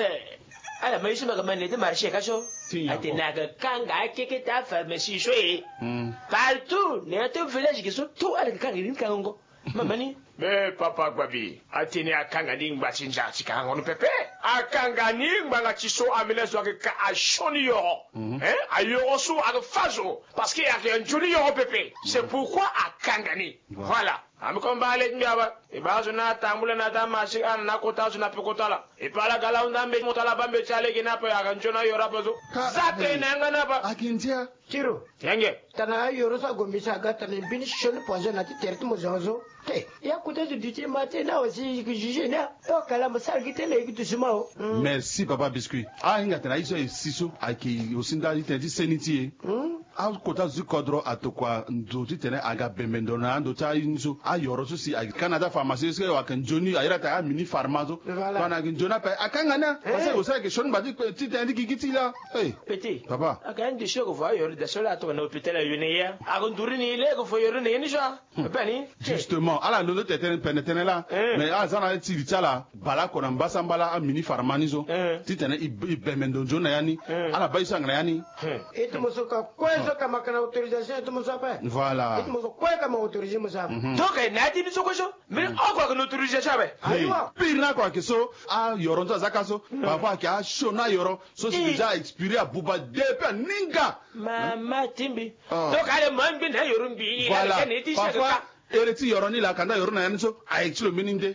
ala mai shi maga manne da marshe kaso ate naga kanga keke ta pharmacie shoye partout ne to village ki so to ala kanga din kango mamani me papa gbabi ate ne akanga din gba chinja chika ngono pepe akanga ni ngba chiso amele zo ka ashoni yo ayo so aga fazo parce que y a un joli yo pepe c'est pourquoi akanga ni voilà amikombale ngiaba ibazo na tambula na damashi an na kota na pikotala ipala gala undambe motala bambe chale ginapo ya kanjona yora bazo zate nanga na ba akintia Kiro yenge tana yoro sa gombe sa gata ne bin shon poison na ti tertu mo zozo te ya kuta du diti mate na aussi que juge na to kala masal gite le gitu sumao merci papa biscuit inga tana iso siso aki osinda ite seniti kota zu kodro atokwa nduti tene aga bemendo na ndo ta inso ayoro so si Canada pharmacie se wa kan joni ayira ta mini pharmazo pana kan jona pa akanga na parce que ça que shon badi ti tandi gigiti la petit papa akan di shogo fa yoro da sola to na hôpital yuneya agon durini le ko fo yoro ne ni sha bani justement ala no te tene penetene la mais azana ti ritala bala ko na mbasambala a mini pharmanizo ti tene bemendo jona yani ala baisa ngana yani eto mo so ka so kama kana autorisation to mo so pa voilà eto mo so ko kama autorisé mo sa to kai na ti so ko so mais o ko kana autorisation ba aywa pirna kwa keso a yoro nzo zakaso papa ki a shona yoro so si déjà expiré a buba depuis ninga mama timbi to kai man bi na yoro bi voilà ne ti papa ereti yoro ni la kanda yoro na yanso a exilo mininde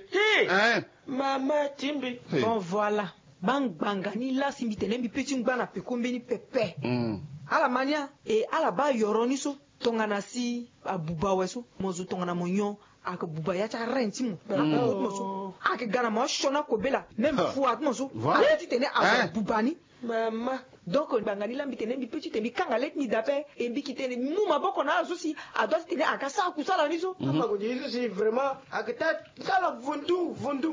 mama timbi bon voilà bang ni la simbite ne bi petit ngana pe kombeni pepe ala mania e ala ba yoro ni so tongana si abuba weso mozo tongana monyo aka buba ya cha renti mo so aka gana mo shona ko bela même fois mo so ala ti tene aka bubani mama donc bangani la mbitene bi petit bi kanga let ni dape e bi kitene mu maboko na so si ado tene aka sa ku sala ni so ama ko dizo si vraiment aka ta sala vundu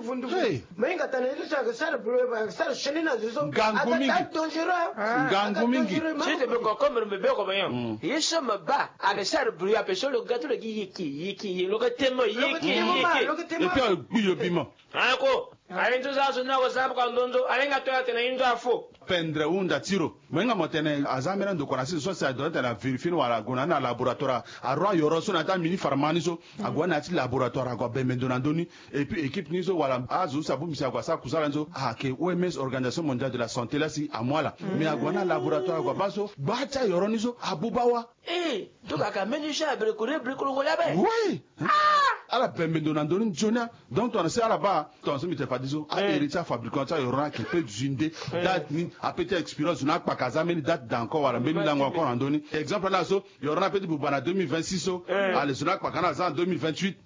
mais ngata ne so aka sala problème sala shenina zo gangumi aka dangereux gangumi si te be ko comme me be ko bayon yesha maba aka sala bruit ape so le gâteau le yiki le temo yiki et puis biyo bimo ako ayin to za so na ko sa ko ndonzo alinga to ya tene indo afo pendre unda tiro mwenga motene azamera ndo kona so sa donata la vérifier wala gona na laboratoire a roi yoro so na ta mini pharmaniso agwana ti laboratoire ko bemendo na ndoni et puis équipe nizo wala azu sabu misa kwa sa kusala nzo ke OMS organisation mondiale de la santé la si amwala mais agwana laboratoire ko baso bacha yoro nizo abubawa to ka menisha breko la ba oui ala bemendo na ndoni jona donc on sait ala ba ton se mite fadizo a héritier fabricant ta yoro qui peut zinde date ni a peut-être expérience na pa kazameni date d'encore wala mbeni lango encore en doni exemple là so yoro peut-être bubana 2026 so allez sur na pa kana en 2028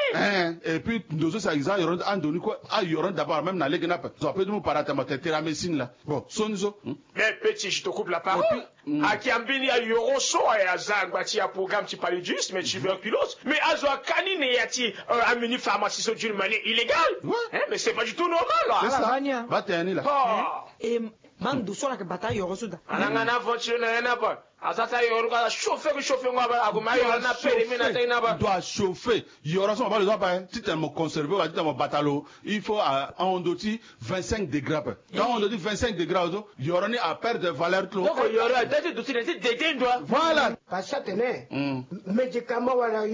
et puis ndozo ça exact yoro en doni quoi a yoro d'abord même na legena pa so peut nous paratamate médecine là bon sonzo mais petit je te coupe la parole akiambini ya yoro so ya zangba ti ya programme ti paludisme mais tuberculose mais azwa kanine ya ti amini pharmacie so d'une manière illégale mais c'est pas du tout normal là ça va tenir là et man do sona ke bata yoro so da ananga na voiture na yana pa asata yoro ka chauffer ngaba aguma yoro na permis na taina ba doit chauffer yoro so ba le ba ti te mo conserver wa ti te mo batalo il faut à ondoti 25 degrés quand on dit 25 degrés yoro ni a perte de valeur trop donc yoro a date de tout c'est déteindre voilà pas ça tene médicament wala